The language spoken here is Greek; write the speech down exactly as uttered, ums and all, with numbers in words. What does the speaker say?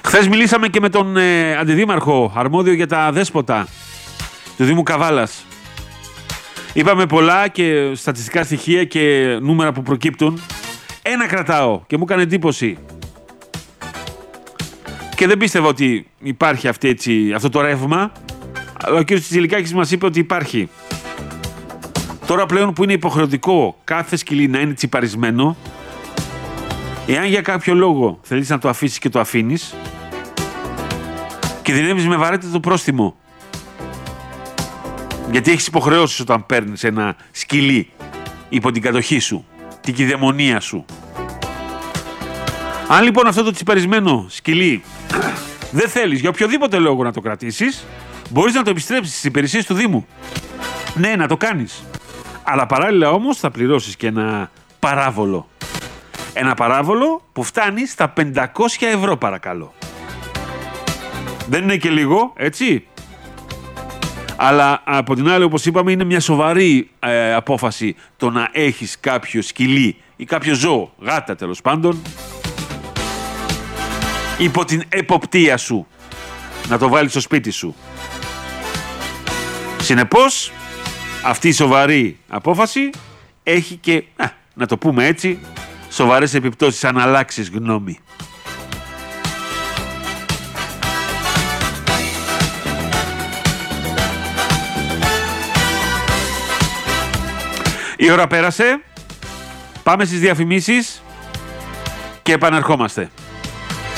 Χθες μιλήσαμε και με τον ε, αντιδήμαρχο αρμόδιο για τα δέσποτα του Δήμου Καβάλας. Είπαμε πολλά και στατιστικά στοιχεία και νούμερα που προκύπτουν. Ένα κρατάω και μου έκανε εντύπωση. Και δεν πίστευα ότι υπάρχει αυτή, έτσι, αυτό το ρεύμα. Αλλά ο κ. Τσιτσιλικάκης μας είπε ότι υπάρχει. Τώρα πλέον που είναι υποχρεωτικό κάθε σκυλί να είναι τσιπαρισμένο, εάν για κάποιο λόγο θέλεις να το αφήσεις και το αφήνεις, κινδυνεύεις με βαρύτατο πρόστιμο. Γιατί έχεις υποχρεώσεις όταν παίρνεις ένα σκυλί υπό την κατοχή σου, την κυδαιμονία σου. Αν λοιπόν αυτό το τσιπαρισμένο σκυλί δεν θέλεις για οποιοδήποτε λόγο να το κρατήσεις, μπορείς να το επιστρέψεις στις υπηρεσίες του Δήμου. Ναι, να το κάνεις. Αλλά παράλληλα όμως θα πληρώσεις και ένα παράβολο. Ένα παράβολο που φτάνει στα πεντακόσια ευρώ παρακαλώ. Δεν είναι και λίγο, έτσι. Αλλά από την άλλη, όπως είπαμε, είναι μια σοβαρή ε, απόφαση το να έχεις κάποιο σκυλί ή κάποιο ζώο, γάτα τέλος πάντων, υπό την εποπτεία σου, να το βάλεις στο σπίτι σου. Συνεπώς, αυτή η σοβαρή απόφαση έχει και, α, να το πούμε έτσι, σοβαρές επιπτώσεις αν αλλάξεις γνώμη. Η ώρα πέρασε, πάμε στις διαφημίσεις και επανερχόμαστε.